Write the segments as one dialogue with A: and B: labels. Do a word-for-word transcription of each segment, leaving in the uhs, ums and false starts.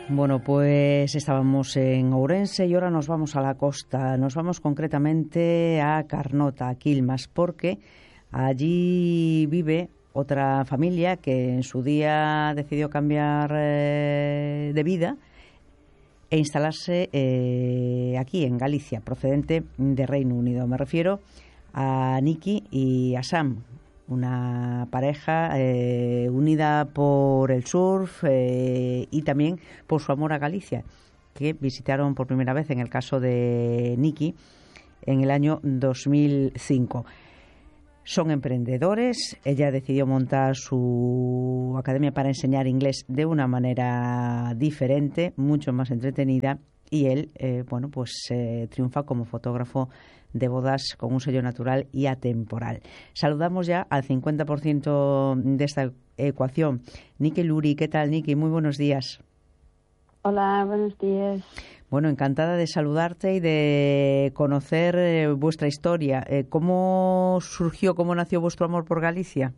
A: Bueno, pues estábamos en Ourense y ahora nos vamos a la costa. Nos vamos concretamente a Carnota, a Quilmas, porque allí vive otra familia que en su día decidió cambiar eh, de vida e instalarse eh, aquí en Galicia, procedente de Reino Unido. Me refiero a Niki y a Sam, una pareja eh, unida por el surf eh, y también por su amor a Galicia, que visitaron por primera vez, en el caso de Niki, en el año dos mil cinco. Son emprendedores. Ella decidió montar su academia para enseñar inglés de una manera diferente, mucho más entretenida, y él, eh, bueno, pues eh, triunfa como fotógrafo de bodas con un sello natural y atemporal. Saludamos ya al cincuenta por ciento de esta ecuación. Niki Luri, ¿qué tal, Niki? Muy buenos días.
B: Hola, buenos días.
A: Bueno, encantada de saludarte y de conocer eh, vuestra historia. Eh, ¿Cómo surgió, cómo nació vuestro amor por Galicia?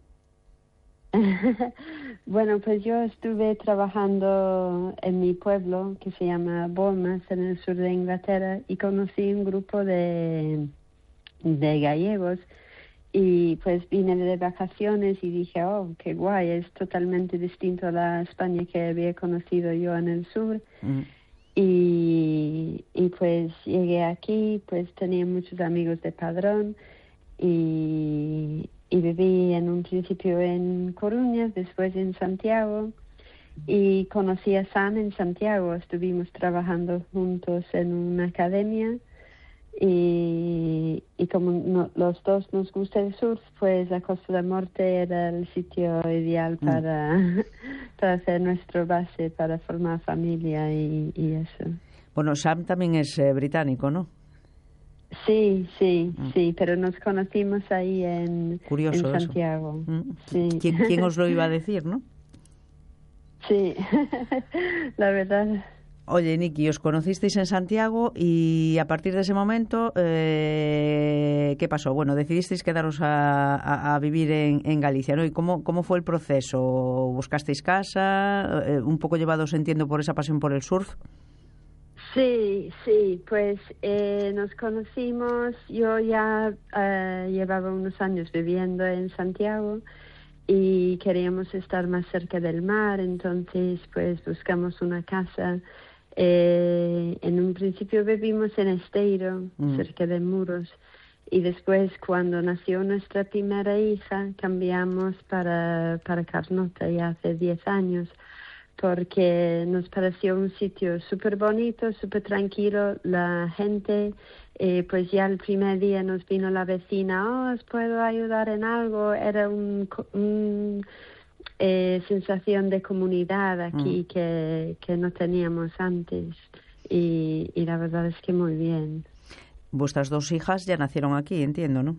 B: Bueno, pues yo estuve trabajando en mi pueblo, que se llama Bournemouth, en el sur de Inglaterra, y conocí un grupo de, de gallegos. Y pues vine de vacaciones y dije, oh, qué guay, es totalmente distinto a la España que había conocido yo en el sur. Mm. Y, y pues llegué aquí, pues tenía muchos amigos de padrón y, y viví en un principio en Coruña, después en Santiago, y conocí a Sam en Santiago. Estuvimos trabajando juntos en una academia. Y, y como no, los dos nos gusta el surf, pues la Costa de Morte era el sitio ideal para, mm. para hacer nuestra base, para formar familia y, y eso.
A: Bueno, Sam también es eh, británico, ¿no?
B: Sí, sí, mm. sí, pero nos conocimos ahí en,
A: Curioso
B: en Santiago.
A: Mm.
B: Sí.
A: ¿Quién, ¿Quién os lo iba a decir, no?
B: Sí, la verdad.
A: Oye, Niki, os conocisteis en Santiago y a partir de ese momento, eh, ¿qué pasó? Bueno, decidisteis quedaros a, a, a vivir en, en Galicia, ¿no? ¿Y cómo, cómo fue el proceso? ¿Buscasteis casa? Eh, ¿Un poco llevados, entiendo, por esa pasión por el surf?
B: Sí, sí, pues eh, nos conocimos. Yo ya uh, llevaba unos años viviendo en Santiago y queríamos estar más cerca del mar, entonces pues buscamos una casa. Eh, en un principio vivimos en Esteiro, mm. cerca de Muros, y después cuando nació nuestra primera hija cambiamos para, para Carnota ya hace diez años, porque nos pareció un sitio súper bonito, súper tranquilo. La gente, eh, pues ya el primer día nos vino la vecina, oh, ¿os puedo ayudar en algo? Era un... un Eh, sensación de comunidad aquí mm. que, que no teníamos antes y, y la verdad es que muy bien.
A: Vuestras dos hijas ya nacieron aquí, entiendo, ¿no?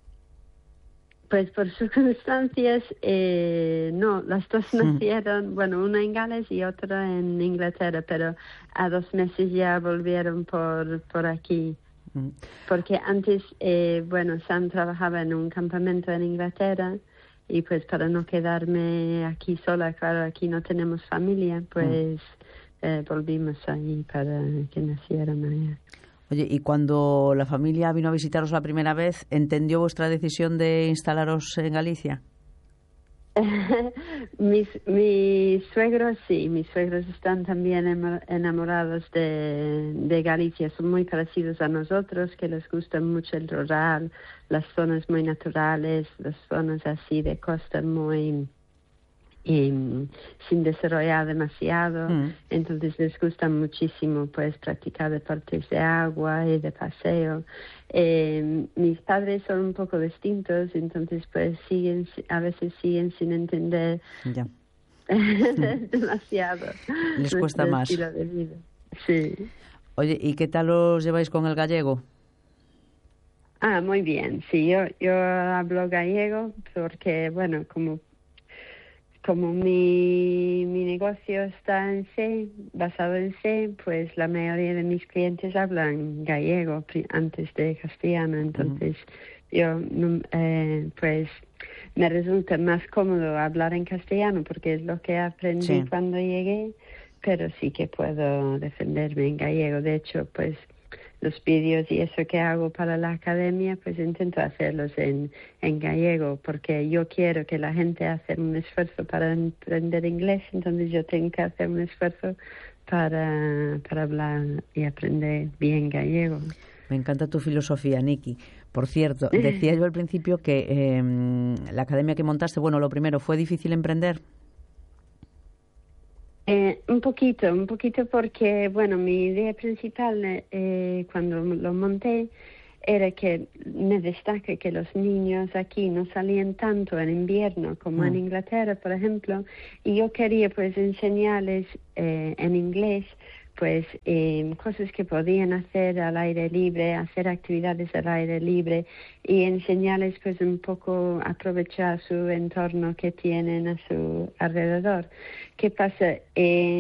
B: Pues por circunstancias, eh, no, las dos mm. nacieron, bueno, una en Gales y otra en Inglaterra, pero a dos meses ya volvieron por, por aquí. Mm. Porque antes, eh, bueno, Sam trabajaba en un campamento en Inglaterra. Y pues para no quedarme aquí sola, claro, aquí no tenemos familia, pues mm. eh, volvimos allí para que nacieran allá.
A: Oye, y cuando la familia vino a visitaros la primera vez, ¿entendió vuestra decisión de instalaros en Galicia?
B: mis, mis suegros, sí, mis suegros están también enamorados de, de Galicia, son muy parecidos a nosotros, que les gusta mucho el rural, las zonas muy naturales, las zonas así de costa muy y, sin desarrollar demasiado, mm. entonces les gusta muchísimo pues practicar deportes de agua y de paseo. Eh, mis padres son un poco distintos, entonces pues siguen, a veces siguen sin entender
A: ya.
B: demasiado.
A: Les cuesta más.
B: Estilo de vida. Sí.
A: Oye, ¿y qué tal os lleváis con el gallego?
B: Ah, muy bien, sí, yo, yo hablo gallego porque, bueno, como Como mi, mi negocio está en C, basado en C, pues la mayoría de mis clientes hablan gallego antes de castellano. Entonces, uh-huh. yo, eh, pues, me resulta más cómodo hablar en castellano porque es lo que aprendí sí. cuando llegué. pero sí que puedo defenderme en gallego. De hecho, pues los vídeos y eso que hago para la academia, pues intento hacerlos en, en gallego, porque yo quiero que la gente haga un esfuerzo para aprender inglés, entonces yo tengo que hacer un esfuerzo para, para hablar y aprender bien gallego.
A: Me encanta tu filosofía, Niki. Por cierto, decía yo al principio que eh, la academia que montaste, bueno, lo primero, ¿fue difícil emprender?
B: Eh, un poquito, un poquito porque, bueno, mi idea principal eh, cuando lo monté era que me destaca que los niños aquí no salían tanto en invierno como mm. en Inglaterra, por ejemplo, y yo quería pues enseñarles eh, en inglés pues eh, cosas que podían hacer al aire libre, hacer actividades al aire libre y enseñarles pues un poco aprovechar su entorno que tienen a su alrededor. ¿Qué pasa? Eh,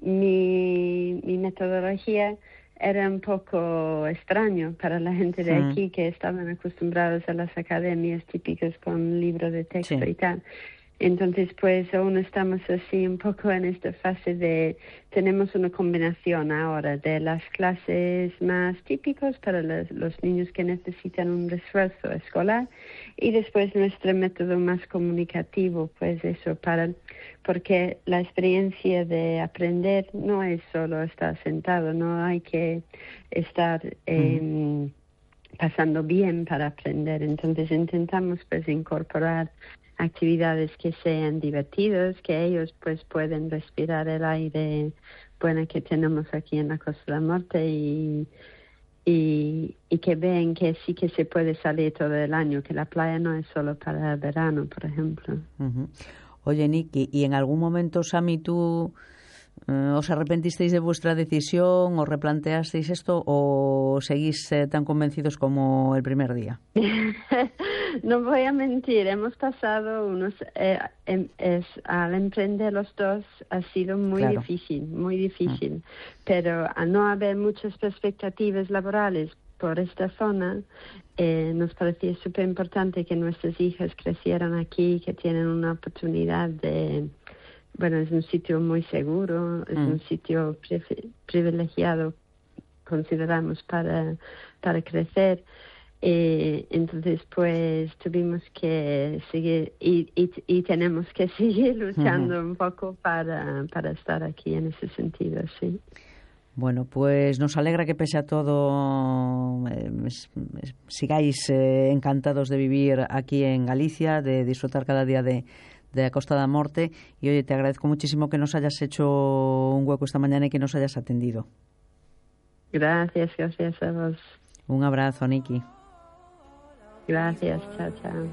B: mi, mi metodología era un poco extraño para la gente de sí. aquí que estaban acostumbrados a las academias típicas con libros de texto sí. y tal. Entonces, pues aún estamos así un poco en esta fase de, tenemos una combinación ahora de las clases más típicas para los, los niños que necesitan un refuerzo escolar y después nuestro método más comunicativo, pues eso, para porque la experiencia de aprender no es solo estar sentado, no hay que estar eh, mm. pasando bien para aprender. Entonces intentamos pues incorporar actividades que sean divertidas, que ellos pues pueden respirar el aire bueno que tenemos aquí en la Costa de la Muerte y, y, y que vean que sí que se puede salir todo el año, que la playa no es solo para el verano, por ejemplo.
A: Uh-huh. Oye, Niki, ¿y en algún momento, Sami, tú eh, os arrepentisteis de vuestra decisión o replanteasteis esto o seguís eh, tan convencidos como el primer día?
B: No voy a mentir, hemos pasado unos... Eh, em, es, al emprender los dos ha sido muy claro. difícil, muy difícil. Ah. Pero al no haber muchas perspectivas laborales por esta zona, eh, nos parecía súper importante que nuestras hijas crecieran aquí, que tienen una oportunidad de... Bueno, es un sitio muy seguro, es mm. un sitio pri- privilegiado, consideramos, para, para crecer. Eh, entonces, pues tuvimos que seguir y, y, y tenemos que seguir luchando uh-huh. un poco para, para estar aquí en ese sentido, sí.
A: Bueno, pues nos alegra que pese a todo eh, sigáis eh, encantados de vivir aquí en Galicia, de disfrutar cada día de, de la Costa da Morte. Y oye, te agradezco muchísimo que nos hayas hecho un hueco esta mañana y que nos hayas atendido.
B: Gracias, gracias a vos. Un
A: abrazo, Niki.
B: Gracias, chao, chao.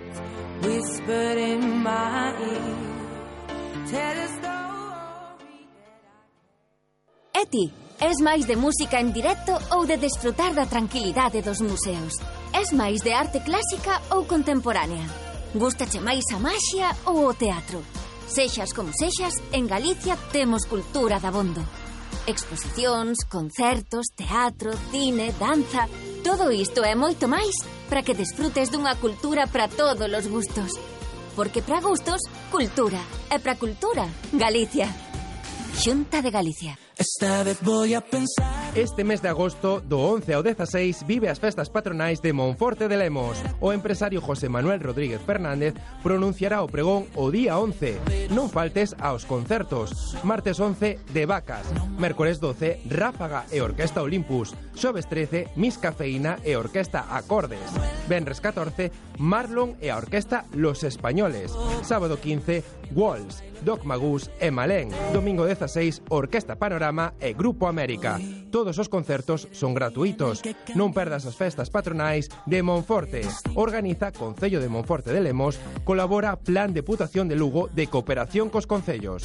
C: E ti, es máis de música en directo ou de desfrutar da tranquilidade dos museos? Es máis de arte clásica ou contemporánea? Gústache máis a maxia ou o teatro? Sexas como sexas, en Galicia temos cultura dabondo. Exposicións, concertos, teatro, cine, danza... Todo isto e moito máis para que desfrutes dunha cultura para todos os gustos. Porque para gustos, cultura. E para cultura, Galicia. Xunta de Galicia.
D: Esta vez voy a pensar. Este mes de agosto, do once ao dezaseis, vive as festas patronais de Monforte de Lemos. O empresario José Manuel Rodríguez Fernández pronunciará o pregón o día once. Non faltes aos concertos. Martes once, de Vacas. Mércores doce, Ráfaga e Orquesta Olympus. Xoves trece, Miss Cafeína e Orquesta Acordes. Venres catorce, Marlon e a Orquesta Los Españoles. Sábado quince, Walls, Doc Magus e Malén. Domingo dezaseis, Orquesta Panorama e Grupo América. Todos os concertos son gratuitos. Non perdas as festas patronais de Monforte. Organiza Concello de Monforte de Lemos. Colabora Plan Deputación de Lugo de Cooperación cos Concellos.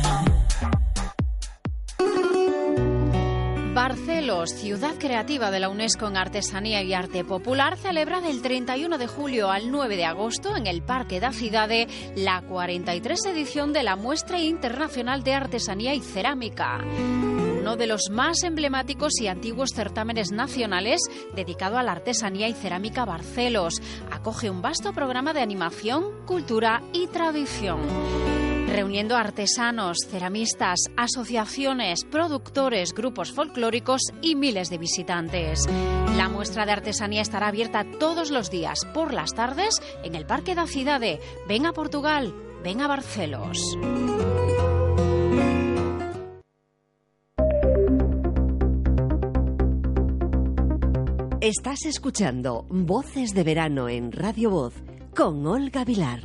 E: Barcelos, ciudad creativa de la UNESCO en artesanía y arte popular, celebra del treinta y uno de julio al nueve de agosto en el Parque da Cidade la cuarenta y tres edición de la Muestra Internacional de Artesanía y Cerámica. Uno de los más emblemáticos y antiguos certámenes nacionales dedicado a la artesanía y cerámica Barcelos. Acoge un vasto programa de animación, cultura y tradición. reuniendo artesanos, ceramistas, asociaciones, productores, grupos folclóricos y miles de visitantes. La muestra de artesanía estará abierta todos los días por las tardes en el Parque da Cidade. Ven a Portugal, ven a Barcelos.
F: Estás escuchando Voces de Verano en Radio Voz con Olga Vilar.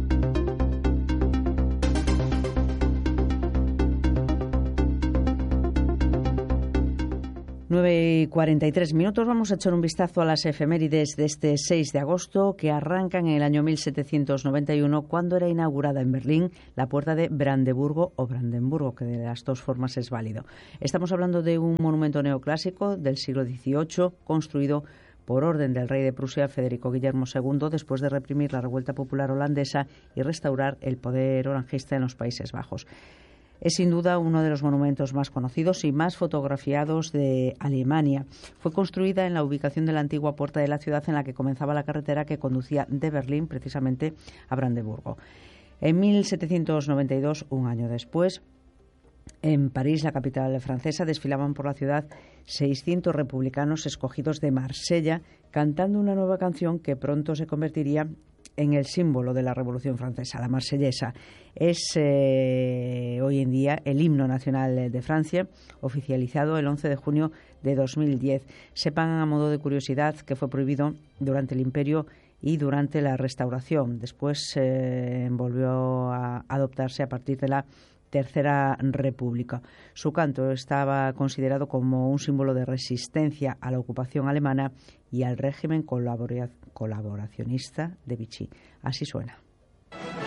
A: nueve y cuarenta y tres minutos. Vamos a echar un vistazo a las efemérides de este seis de agosto, que arrancan en el año mil setecientos noventa y uno, cuando era inaugurada en Berlín la puerta de Brandeburgo o Brandenburgo, que de las dos formas es válido. Estamos hablando de un monumento neoclásico del siglo dieciocho, construido por orden del rey de Prusia, Federico Guillermo segundo, después de reprimir la revuelta popular holandesa y restaurar el poder orangista en los Países Bajos. Es sin duda uno de los monumentos más conocidos y más fotografiados de Alemania. Fue construida en la ubicación de la antigua puerta de la ciudad, en la que comenzaba la carretera que conducía de Berlín precisamente a Brandeburgo. En mil setecientos noventa y dos, un año después, en París, la capital francesa, desfilaban por la ciudad seiscientos republicanos escogidos de Marsella, cantando una nueva canción que pronto se convertiría en el símbolo de la Revolución Francesa, la marsellesa. Es eh, hoy en día el himno nacional de Francia, oficializado el once de junio de dos mil diez. Sepan, a modo de curiosidad, que fue prohibido durante el Imperio y durante la Restauración. Después eh, volvió a adoptarse a partir de la Tercera República. Su canto estaba considerado como un símbolo de resistencia a la ocupación alemana y al régimen colaboracionista de Vichy. Así suena.